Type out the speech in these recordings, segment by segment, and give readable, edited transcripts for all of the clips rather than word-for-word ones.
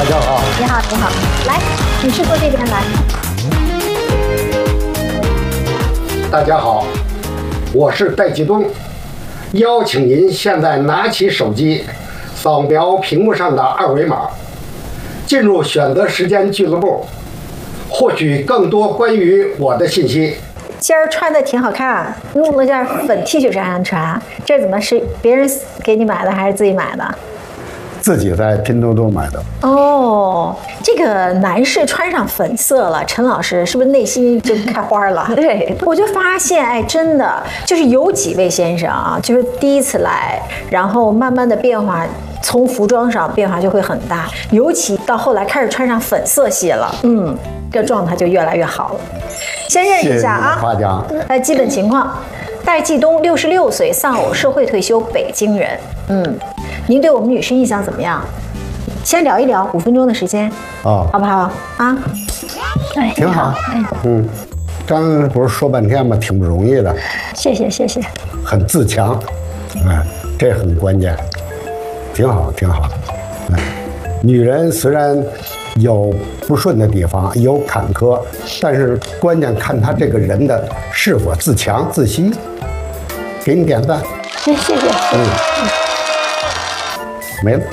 大家好。 你好，你好，来，女士坐这边来。 大家好，我是戴继东，邀请您现在拿起手机，扫描屏幕上的二维码，进入选择时间俱乐部，获取更多关于我的信息。 今儿穿的挺好看，弄了件粉 T 恤衫穿，这怎么是别人给你买的还是自己买的？ 自己在拼多多买的。 哦，这个男士穿上粉色了，陈老师是不是内心就开花了？对，我就发现，哎，真的就是有几位先生啊，就是第一次来，然后慢慢的变化，从服装上变化就会很大，尤其到后来开始穿上粉色系了，这状态就越来越好了。先认识一下啊， 夸奖。 基本情况，戴继东，66岁，丧偶，社会退休，北京人。您对我们女士印象怎么样？先聊一聊，5分钟的时间，好不好啊？ 哎，挺好。刚不是说半天吗？挺不容易的。 谢谢谢谢。 很自强，这很关键，挺好挺好。女人虽然有不顺的地方，有坎坷，但是关键看她这个人的是否自强自惜。给你点赞。 谢谢。 没了。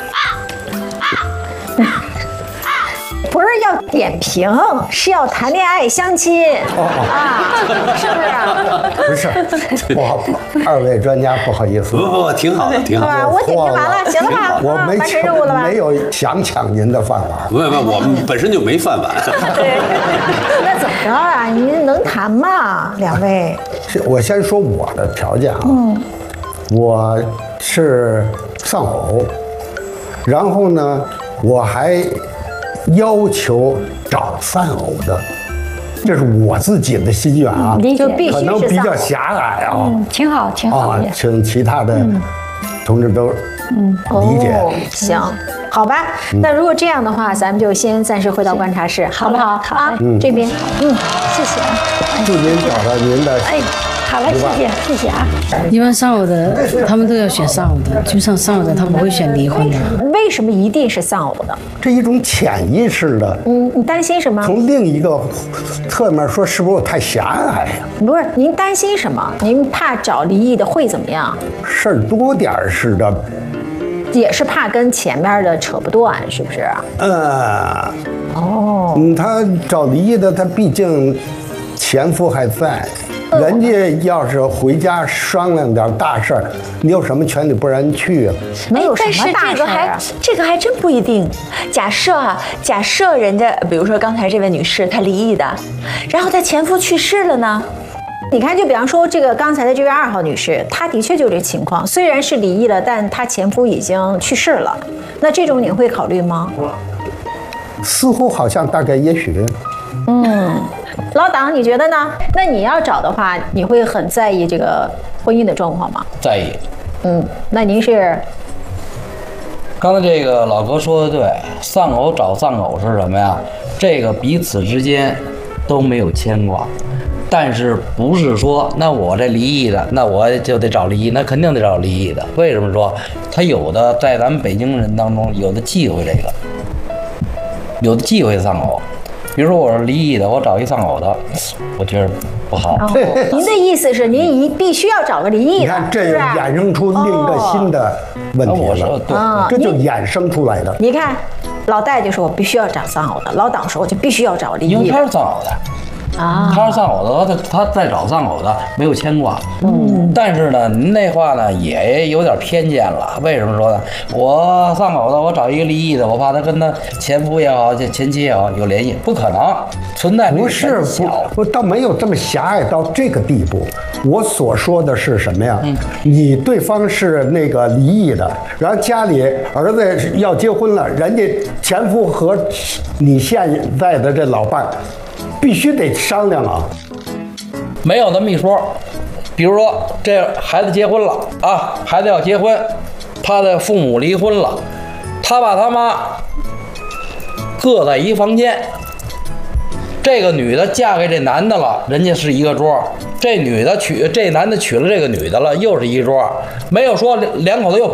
不是要点评，是要谈恋爱相亲是不是？ 不是，二位专家不好意思。 不，挺好的，挺好的。 我点评完了，行了吧？ 我完成任务了吧？ 没有想抢您的饭碗。 不，我们本身就没饭碗。 对，那怎么着啊？您能谈吗？两位？ 我先说我的条件啊。我是丧偶，然后呢，我还要求找丧偶的，这是我自己的心愿啊， 就必须可能比较狭隘啊。 挺好，挺好。 请其他的同志都理解。 行，好吧。那如果这样的话，咱们就先暂时回到观察室，好不好？好啊，这边。谢谢。 祝您找到您的。 好了，谢谢啊。 一般丧偶的，他们都要选丧偶的，就像丧偶的，他不会选离婚的。 为什么一定是丧偶的？ 这一种潜意识的。 你担心什么？ 从另一个侧面说，是不是我太狭隘呀？ 不是，您担心什么？您怕找离异的会怎么样？ 事儿多点儿似的。 也是怕跟前面的扯不断，是不是？ 他找离异的，他毕竟前夫还在。人家要是回家商量点大事儿，你有什么权利不让人去啊？ 没有什么大事儿，这个还真不一定。假设人家，比如说刚才这位女士她离异的，然后她前夫去世了呢？ 你看，就比方说这个刚才的这位2号女士，她的确就这情况，虽然是离异了，但她前夫已经去世了。那这种你会考虑吗？ 似乎好像大概也许。 老党，你觉得呢？那你要找的话，你会很在意这个婚姻的状况吗？ 在意。 那您是？ 刚才这个老哥说的对，丧偶找丧偶是什么呀？这个彼此之间都没有牵挂，但是不是说那我这离异的，那我就得找离异，那肯定得找离异的。为什么说他有的在咱们北京人当中有的忌讳这个，有的忌讳丧偶。比如说我是离异的，我找一丧偶的，我觉得不好。 您的意思是您必须要找个离异的？ 你看，这就衍生出另一个新的问题了。这就衍生出来的。 你看，老戴就说我必须要找丧偶的，老党说我就必须要找离异的。 因为他是丧偶的。他是丧偶的，他在找丧偶的，没有牵挂。但是呢，您那话呢也有点偏见了。为什么说呢？我丧偶的，我找一个离异的，我怕他跟他前夫也好，前妻也好有联系，不可能存在。 不是，不倒没有这么狭隘到这个地步。我所说的是什么呀？你对方是那个离异的，然后家里儿子要结婚了，人家前夫和你现在的这老伴儿。必须得商量啊！ 没有那么一说。比如说，这孩子结婚了啊，孩子要结婚，他的父母离婚了，他爸他妈各在一房间。这个女的嫁给这男的了，人家是一个桌；这男的娶了这个女的了，又是一桌。没有说两口子又